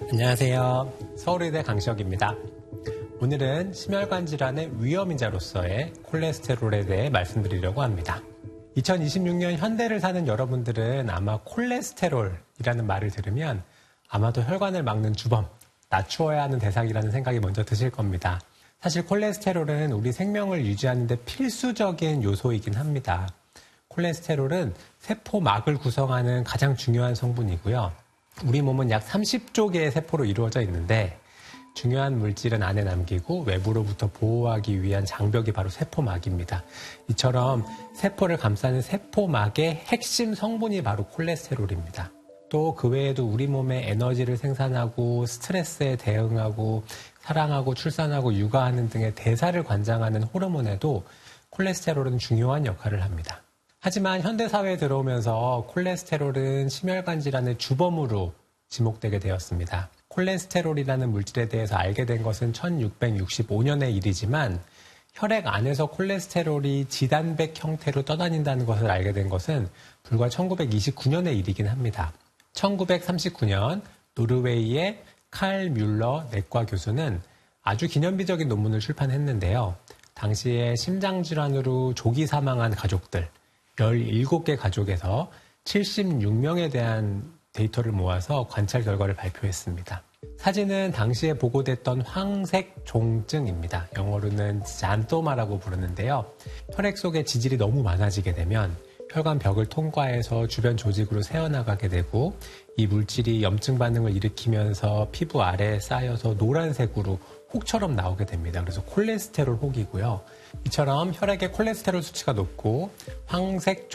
안녕하세요. 서울의대 강시혁입니다. 오늘은 심혈관 질환의 위험인자로서의 콜레스테롤에 대해 말씀드리려고 합니다. 2026년 현대를 사는 여러분들은 아마 콜레스테롤이라는 말을 들으면 아마도 혈관을 막는 주범, 낮추어야 하는 대상이라는 생각이 먼저 드실 겁니다. 사실 콜레스테롤은 우리 생명을 유지하는 데 필수적인 요소이긴 합니다. 콜레스테롤은 세포막을 구성하는 가장 중요한 성분이고요. 우리 몸은 약 30조 개의 세포로 이루어져 있는데 중요한 물질은 안에 남기고 외부로부터 보호하기 위한 장벽이 바로 세포막입니다. 이처럼 세포를 감싸는 세포막의 핵심 성분이 바로 콜레스테롤입니다. 또 그 외에도 우리 몸에 에너지를 생산하고 스트레스에 대응하고 사랑하고 출산하고 육아하는 등의 대사를 관장하는 호르몬에도 콜레스테롤은 중요한 역할을 합니다. 하지만 현대사회에 들어오면서 콜레스테롤은 심혈관 질환의 주범으로 지목되게 되었습니다. 콜레스테롤이라는 물질에 대해서 알게 된 것은 1665년의 일이지만 혈액 안에서 콜레스테롤이 지단백 형태로 떠다닌다는 것을 알게 된 것은 불과 1929년의 일이긴 합니다. 1939년 노르웨이의 칼 뮬러 내과 교수는 아주 기념비적인 논문을 출판했는데요. 당시에 심장질환으로 조기 사망한 가족들 17개 가족에서 76명에 대한 데이터를 모아서 관찰 결과를 발표했습니다. 사진은 당시에 보고됐던 황색 종증입니다. 영어로는 잔토마라고 부르는데요. 혈액 속에 지질이 너무 많아지게 되면 혈관 벽을 통과해서 주변 조직으로 새어나가게 되고 이 물질이 염증 반응을 일으키면서 피부 아래에 쌓여서 노란색으로 혹처럼 나오게 됩니다. 그래서 콜레스테롤 혹이고요. 이처럼 혈액의 콜레스테롤 수치가 높고 황색